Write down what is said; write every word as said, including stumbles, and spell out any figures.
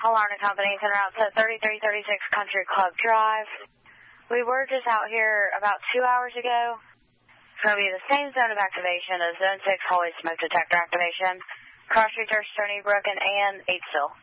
Alarm Company, en route to thirty-three thirty-six Country Club Drive. We were just out here about two hours ago. It's going to be the same zone of activation as Zone six Holy Smoke Detector activation. Cross streets are Stony Brook and Ann, Eightsville.